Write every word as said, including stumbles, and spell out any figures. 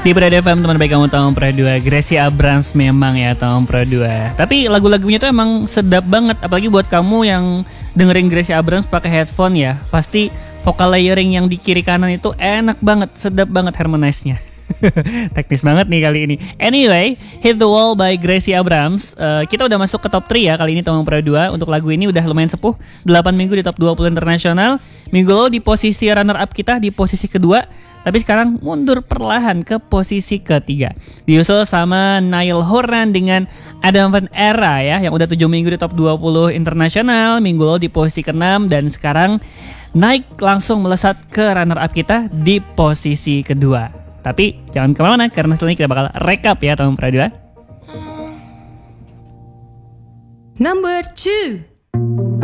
Di Prada F M teman baik kamu tahun Pro dua. Gracia Abrams memang ya tahun Pro dua. Tapi lagu-lagunya tuh emang sedap banget. Apalagi buat kamu yang dengerin Gracia Abrams pakai headphone ya, pasti vocal layering yang di kiri kanan itu enak banget, sedap banget harmonize-nya. Teknis banget nih kali ini. Anyway, Hit the Wall by Gracia Abrams. uh, Kita udah masuk ke top tiga ya kali ini tahun Pro dua. Untuk lagu ini udah lumayan sepuh, delapan minggu di top dua puluh internasional. Minggu lalu di posisi runner up kita di posisi kedua, tapi sekarang mundur perlahan ke posisi ketiga. Diusul sama Niall Horan dengan Adam Van Era ya, yang udah tujuh minggu di top dua puluh internasional. Minggu lalu di posisi keenam dan sekarang naik langsung melesat ke runner up kita di posisi kedua. Tapi jangan kemana-mana karena setelah ini kita bakal rekap ya tahun Pro dua. Number two.